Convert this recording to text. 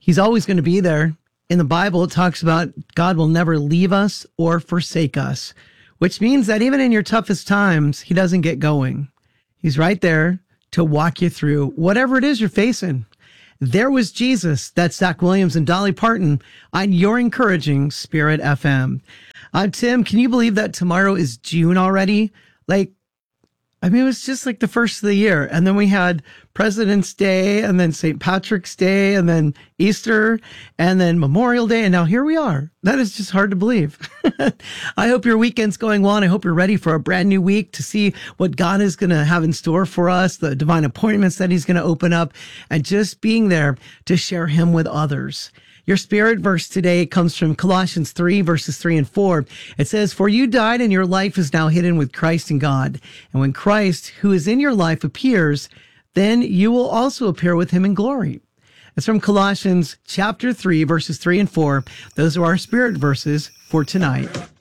He's always going to be there. In the Bible, it talks about God will never leave us or forsake us, which means that even in your toughest times, he doesn't get going. He's right there to walk you through whatever it is you're facing. There was Jesus. That's Zach Williams and Dolly Parton on your encouraging Spirit FM. Tim, can you believe that tomorrow is June already? It was just like the first of the year. And then we had President's Day and then St. Patrick's Day and then Easter and then Memorial Day. And now here we are. That is just hard to believe. I hope your weekend's going well. And I hope you're ready for a brand new week to see what God is going to have in store for us, the divine appointments that he's going to open up, and just being there to share him with others. Your spirit verse today comes from Colossians 3, verses 3 and 4. It says, "For you died and your life is now hidden with Christ in God. And when Christ, who is in your life, appears, then you will also appear with him in glory." It's from Colossians chapter 3, verses 3 and 4. Those are our spirit verses for tonight.